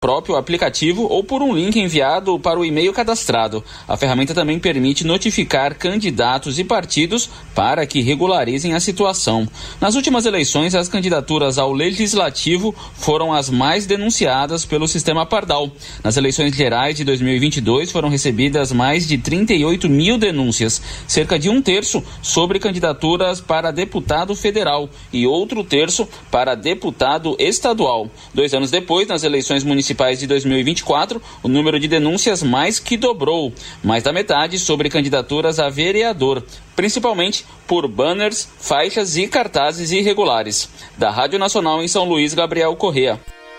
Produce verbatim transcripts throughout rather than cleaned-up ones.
próprio aplicativo ou por um link enviado para o e-mail cadastrado. A ferramenta também permite notificar candidatos e partidos para que regularizem a situação. Nas últimas eleições, as candidaturas ao Legislativo foram as mais denunciadas pelo sistema Pardal. Nas eleições gerais de dois mil e vinte e dois foram recebidas mais de trinta e oito mil denúncias, cerca de um terço sobre candidaturas para deputado federal e outro terço para deputado estadual. Dois anos depois, nas eleições municipais de dois mil e vinte e quatro, o número de denúncias mais que dobrou, mais da metade sobre candidaturas a vereador, principalmente por banners, faixas e cartazes irregulares. Da Rádio Nacional em São Luís, Gabriel Correa.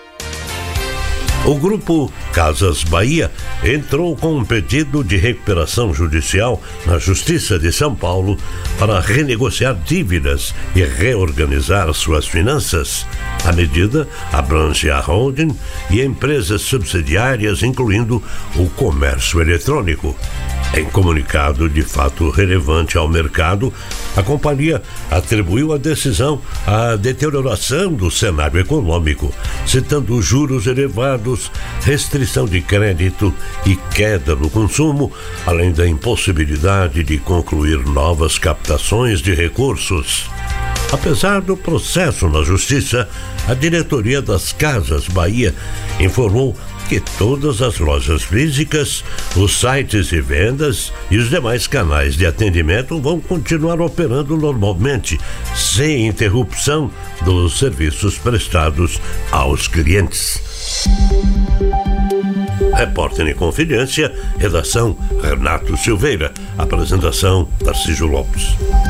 O grupo Casas Bahia entrou com um pedido de recuperação judicial na Justiça de São Paulo para renegociar dívidas e reorganizar suas finanças. A medida abrange a holding e empresas subsidiárias, incluindo o comércio eletrônico. Em comunicado de fato relevante ao mercado, a companhia atribuiu a decisão à deterioração do cenário econômico, citando juros elevados, restrição de crédito e queda no consumo, além da impossibilidade de concluir novas captações de recursos. Apesar do processo na Justiça, a diretoria das Casas Bahia informou que todas as lojas físicas, os sites de vendas e os demais canais de atendimento vão continuar operando normalmente, sem interrupção dos serviços prestados aos clientes. Repórter em Confidência, redação Renato Silveira, apresentação Tarcísio Lopes.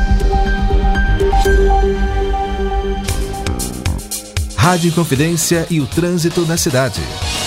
Rádio Confidência e o trânsito na cidade.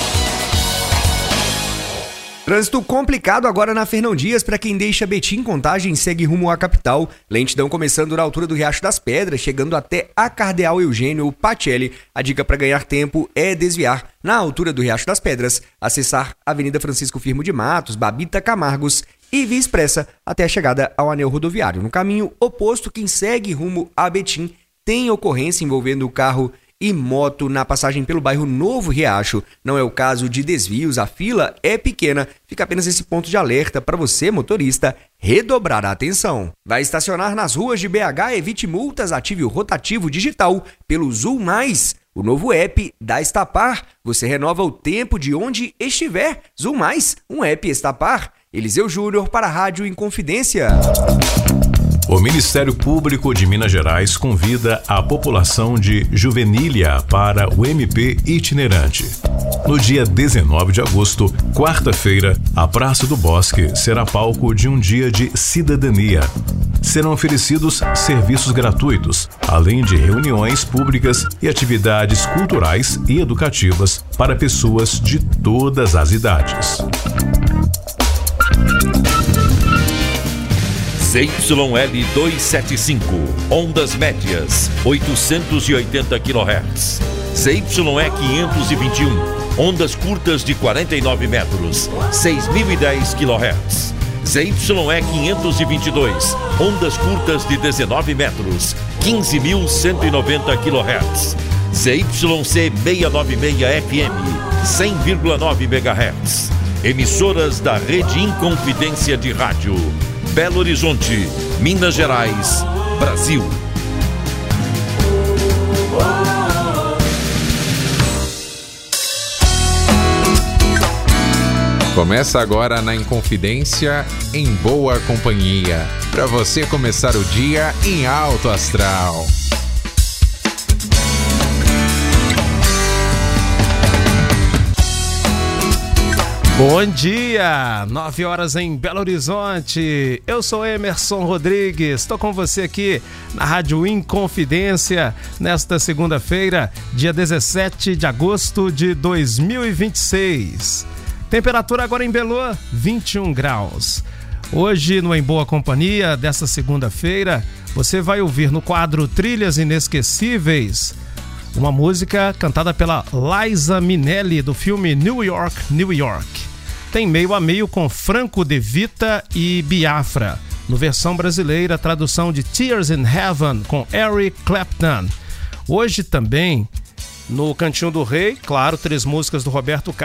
Trânsito complicado agora na Fernão Dias para quem deixa Betim Contagem e segue rumo à capital. Lentidão começando na altura do Riacho das Pedras, chegando até a Cardeal Eugênio Pacelli. A dica para ganhar tempo é desviar na altura do Riacho das Pedras, acessar Avenida Francisco Firmo de Matos, Babita Camargos e Via Expressa até a chegada ao anel rodoviário. No caminho oposto, quem segue rumo a Betim tem ocorrência envolvendo o carro e moto na passagem pelo bairro Novo Riacho. Não é o caso de desvios, a fila é pequena. Fica apenas esse ponto de alerta para você, motorista, redobrar a atenção. Vai estacionar nas ruas de B H? Evite multas, ative o rotativo digital pelo Zul Mais, o novo app da Estapar. Você renova o tempo de onde estiver. Zul Mais, um app Estapar. Eliseu Júnior para a Rádio Inconfidência. O Ministério Público de Minas Gerais convida a população de Juvenília para o M P itinerante. No dia dezenove de agosto, quarta-feira, a Praça do Bosque será palco de um dia de cidadania. Serão oferecidos serviços gratuitos, além de reuniões públicas e atividades culturais e educativas para pessoas de todas as idades. Z Y L duzentos e setenta e cinco, ondas médias, oitocentos e oitenta quilohertz. Z Y E quinhentos e vinte e um, ondas curtas de quarenta e nove metros, seis mil e dez quilohertz. Z Y E quinhentos e vinte e dois, ondas curtas de dezenove metros, quinze mil cento e noventa quilohertz. Z Y C seiscentos e noventa e seis F M, cem vírgula nove megahertz. Emissoras da Rede Inconfidência de Rádio. Belo Horizonte, Minas Gerais, Brasil. Começa agora na Inconfidência, em boa companhia, para você começar o dia em alto astral. Bom dia, nove horas em Belo Horizonte. Eu sou Emerson Rodrigues, estou com você aqui na Rádio Inconfidência nesta segunda-feira, dia dezessete de agosto de dois mil e vinte e seis. Temperatura agora em Belo, vinte e um graus. Hoje, no Em Boa Companhia, desta segunda-feira, você vai ouvir no quadro Trilhas Inesquecíveis uma música cantada pela Liza Minnelli do filme New York, New York. Tem meio a meio com Franco De Vita e Biafra. No versão brasileira, tradução de Tears in Heaven com Eric Clapton. Hoje também No Cantinho do Rei, claro, três músicas do Roberto